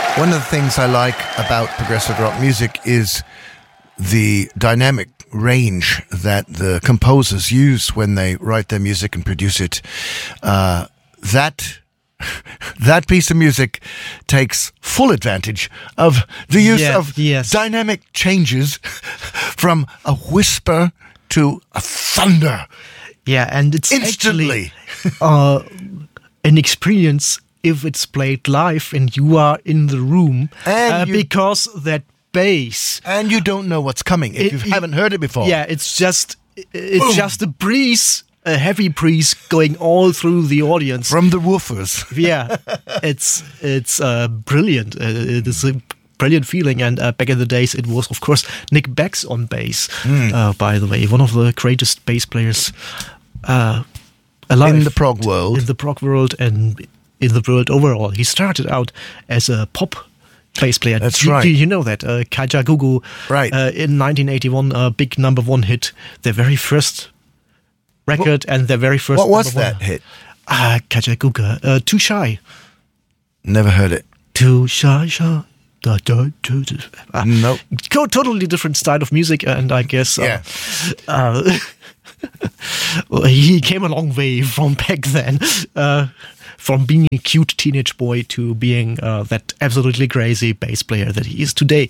One of the things I like about progressive rock music is the dynamic range that the composers use when they write their music and produce it. That piece of music takes full advantage of the use of dynamic changes from a whisper to a thunder. Yeah, and it's instantly an experience if it's played live and you are in the room, because that bass, and you don't know what's coming if you haven't heard it before. Yeah, it's just a breeze, a heavy breeze going all through the audience from the woofers. Yeah, it's brilliant. It is a brilliant feeling. And back in the days, it was of course Nick Becks on bass. By the way, one of the greatest bass players alive in the prog world, and in the world overall. He started out as a pop bass player. That's right. You know that Kajagoogoo, right? In 1981, a big #1 hit, their very first record and their very first. What was that hit? Kajagoogoo, Too Shy. Never heard it. Too shy. Nope. Totally different style of music, and I guess he came a long way from back then. From being a cute teenage boy to being that absolutely crazy bass player that he is today.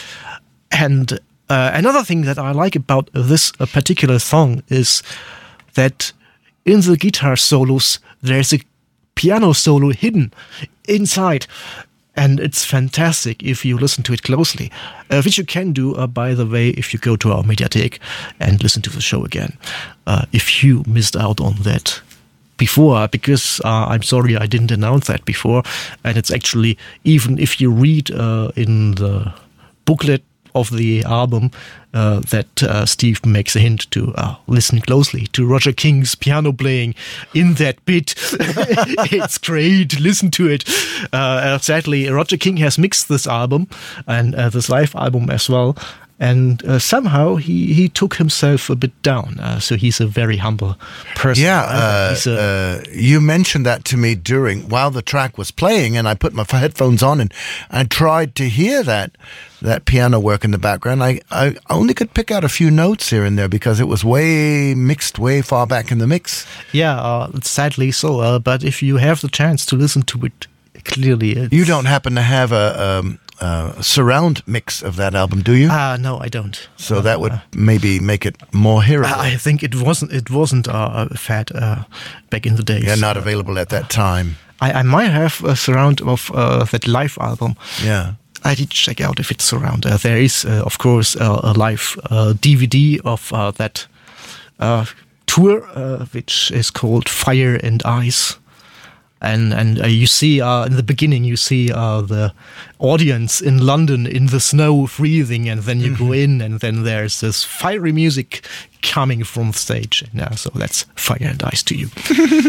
And another thing that I like about this particular song is that in the guitar solos, there's a piano solo hidden inside. And it's fantastic if you listen to it closely, which you can do, by the way, if you go to our Mediathek and listen to the show again, if you missed out on that before, because I'm sorry I didn't announce that before, and it's actually, even if you read in the booklet of the album that Steve makes a hint to listen closely to Roger King's piano playing in that bit. It's great, listen to it. Sadly, Roger King has mixed this album and this live album as well. And somehow he took himself a bit down. So he's a very humble person. Yeah, you mentioned that to me while the track was playing, and I put my headphones on and I tried to hear that piano work in the background. I only could pick out a few notes here and there because it was mixed way far back in the mix. Yeah, sadly so. But if you have the chance to listen to it clearly, you don't happen to have a surround mix of that album, do you? No, I don't. So that would maybe make it more hearable. I think it wasn't fat back in the days. Yeah, not available at that time. I might have a surround of that live album. Yeah. I did check out if it's surround. There is, of course, a live DVD of that tour, which is called Fire and Ice. And you see in the beginning, you see the audience in London in the snow freezing, and then you go in, and then there's this fiery music coming from the stage. And, so that's Fire and Ice to you.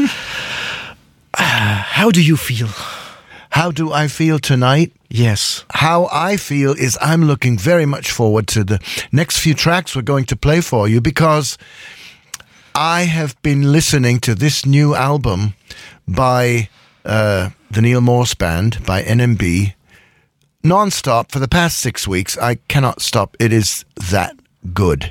How do you feel? How do I feel tonight? Yes. How I feel is I'm looking very much forward to the next few tracks we're going to play for you, because I have been listening to this new album by the Neil Morse Band, by NMB, non-stop for the past 6 weeks. I cannot stop. It is that good.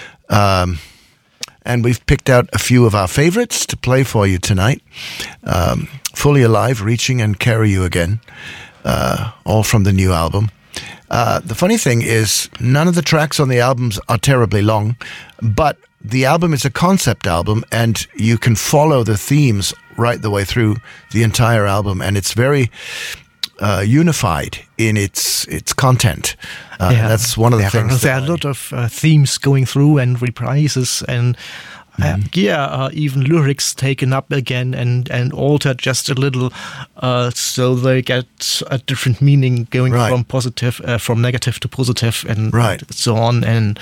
And we've picked out a few of our favorites to play for you tonight. Fully Alive, Reaching and Carry You Again, all from the new album. The funny thing is, none of the tracks on the albums are terribly long, but the album is a concept album, and you can follow the themes right the way through the entire album, and it's very unified in its content. That's one of the things. There are a lot of themes going through and reprises, and even lyrics taken up again and altered just a little, so they get a different meaning going from negative to positive, and so on. And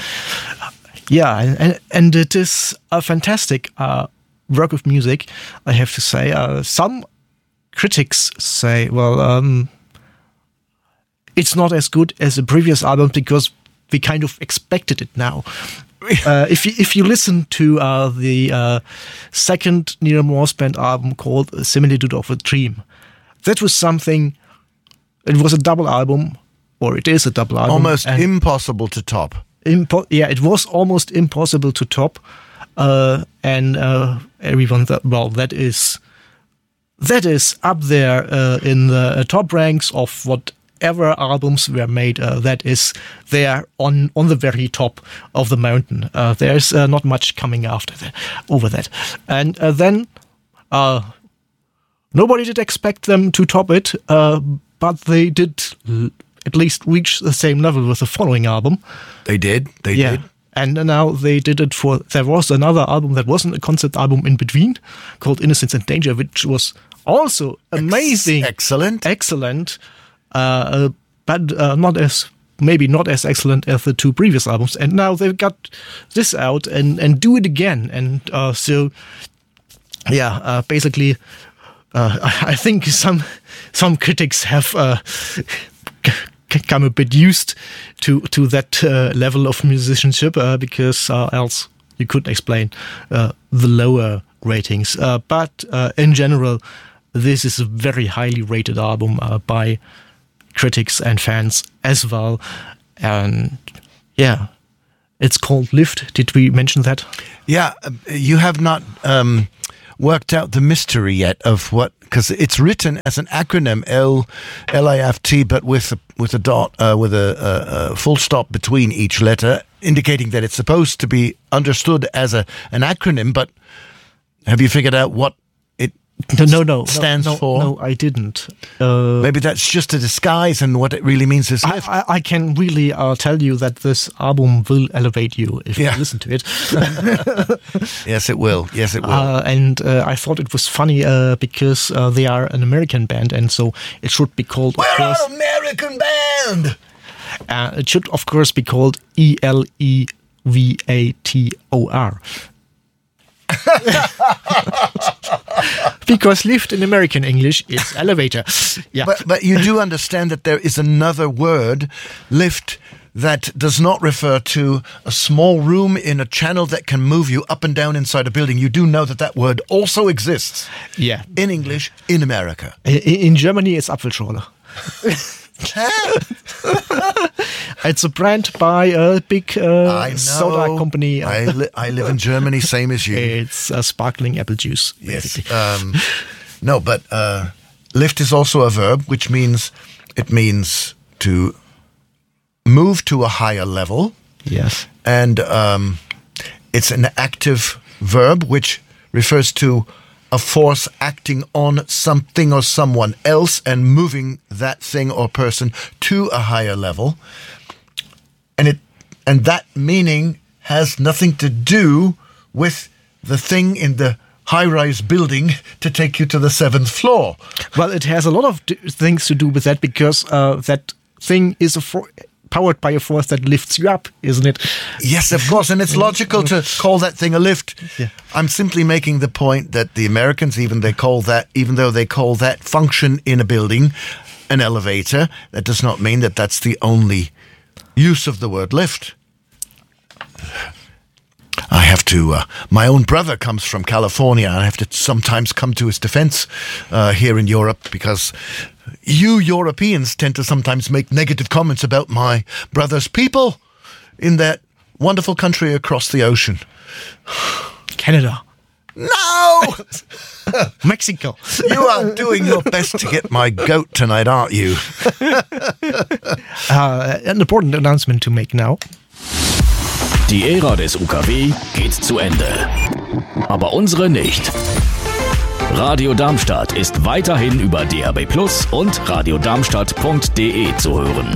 and it is a fantastic work of music, I have to say. Some critics say, well, it's not as good as the previous album because we kind of expected it now. If you listen to the second Neil Morse Band album called Similitude of a Dream, that was something It was a double album, or it is a double album. Almost impossible to top. It was almost impossible to top. And everyone thought, well, that is up there in the top ranks of whatever albums were made. That is there on the very top of the mountain. There's not much coming over that. And then nobody did expect them to top it, but they did at least reach the same level with the following album. They did. They did. And now they did it there was another album that wasn't a concept album in between called Innocence and Danger, which was also amazing. Excellent. But not as excellent as the two previous albums. And now they've got this out and do it again. And basically, I think some critics have become a bit used to that level of musicianship because else you couldn't explain the lower ratings. But in general, this is a very highly rated album by critics and fans as well. And yeah, it's called Lift. Did we mention that? Yeah, you have not worked out the mystery yet of what, because it's written as an acronym LIFT, but with a dot, with a full stop between each letter, indicating that it's supposed to be understood as an acronym. But have you figured out what it stands for? No, I didn't. Maybe that's just a disguise, and what it really means is lift. I can really tell you that this album will elevate you if you listen to it. Yes, it will. And I thought it was funny because they are an American band, and so it should be called... We're an American band! It should, of course, be called ELEVATOR. Because lift in American English is elevator. Yeah. But you do understand that there is another word, lift, that does not refer to a small room in a channel that can move you up and down inside a building. You do know that word also exists. Yeah. In English, in America. In Germany, it's Apfelschorle. It's a brand by a big soda company. I live in Germany, same as you. It's sparkling apple juice. Yes. No, but lift is also a verb, which means to move to a higher level. Yes. And it's an active verb, which refers to a force acting on something or someone else and moving that thing or person to a higher level. And that meaning has nothing to do with the thing in the high-rise building to take you to the 7th floor. Well, it has a lot of things to do with that because that thing is powered by a force that lifts you up, isn't it? Yes, of course, and it's logical to call that thing a lift. Yeah. I'm simply making the point that the Americans, even though they call that function in a building an elevator, that does not mean that that's the only use of the word lift. I have to, my own brother comes from California, and I have to sometimes come to his defense here in Europe because you Europeans tend to sometimes make negative comments about my brother's people in that wonderful country across the ocean. Canada. No! Mexico. You are doing your best to get my goat tonight, aren't you? An important announcement to make now. Die Ära des UKW geht zu Ende. Aber unsere nicht. Radio Darmstadt ist weiterhin über DAB+ und radiodarmstadt.de zu hören.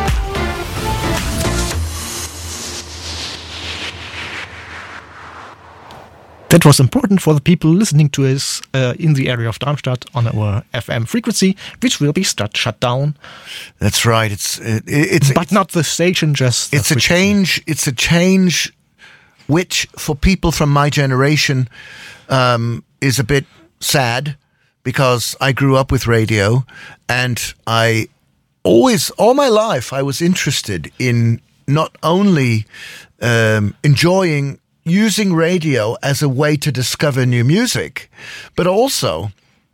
That was important for the people listening to us in the area of Darmstadt on our FM frequency, which will be shut down. That's right. It's not the station, just it's a change. It's a change, which for people from my generation is a bit sad because I grew up with radio, and I always, all my life, I was interested in not only enjoying using radio as a way to discover new music, but also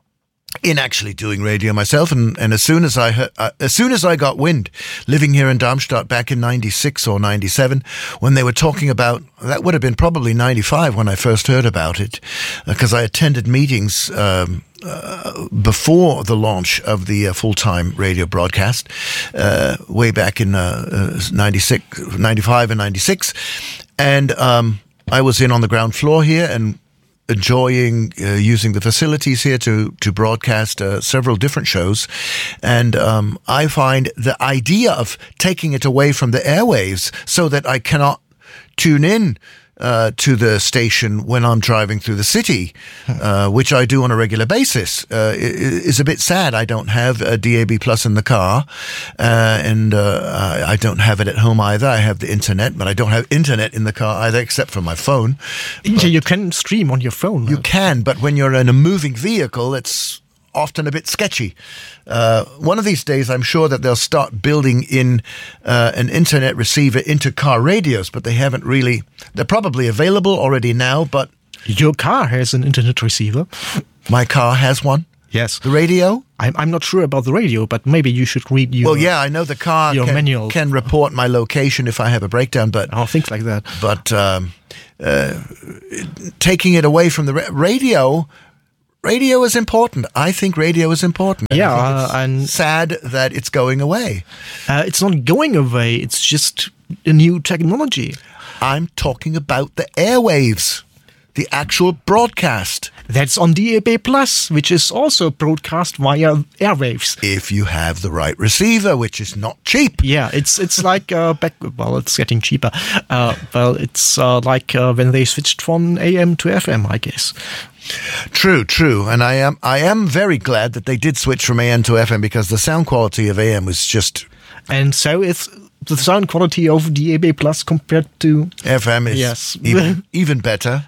in actually doing radio myself, and as soon as I got wind, living here in Darmstadt back in 96 or 97, when they were talking about, that would have been probably 95 when I first heard about it, because I attended meetings before the launch of the full-time radio broadcast, way back in 95 and 96, and I was in on the ground floor here and enjoying using the facilities here to broadcast several different shows. And I find the idea of taking it away from the airwaves so that I cannot tune in to the station when I'm driving through the city, which I do on a regular basis, is a bit sad. I don't have a DAB Plus in the car, and I don't have it at home either. I have the internet, but I don't have internet in the car either, except for my phone. Yeah, you can stream on your phone. You can, but when you're in a moving vehicle, it's often a bit sketchy. One of these days, I'm sure that they'll start building in an internet receiver into car radios, but they haven't really. They're probably available already now, but Your car has an internet receiver. My car has one. Yes. The radio? I'm not sure about the radio, but maybe you should read your... Well, yeah, I know the car manual can report my location if I have a breakdown, but... Oh, things like that. But taking it away from the radio is important. I think radio is important. Yeah, and sad that it's going away. It's not going away. It's just a new technology. I'm talking about the airwaves, the actual broadcast. That's on DAB+, which is also broadcast via airwaves. If you have the right receiver, which is not cheap. Yeah, it's like it's getting cheaper. It's like when they switched from AM to FM, I guess. True, and I am very glad that they did switch from AM to FM, because the sound quality of AM was just... And so it's the sound quality of DAB+ compared to... FM is even better.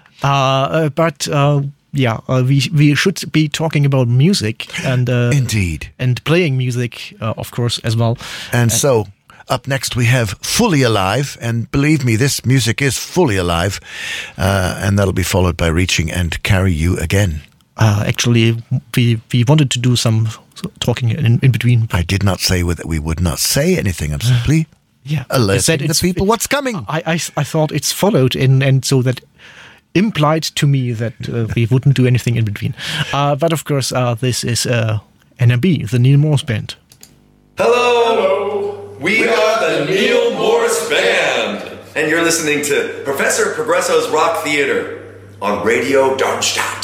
We should be talking about music and indeed, and playing music, of course, as well. And so up next we have Fully Alive, and believe me, this music is fully alive, and that'll be followed by Reaching and Carry You Again. Actually, we wanted to do some talking in between. I did not say that we would not say anything. I'm simply alerting the people what's coming. I thought it's followed, and so that implied to me that we wouldn't do anything in between. But of course, this is NMB, the Neil Morse Band. Hello! We are the Neil Morse Band! And you're listening to Professor Progresso's Rock Theater on Radio Darmstadt.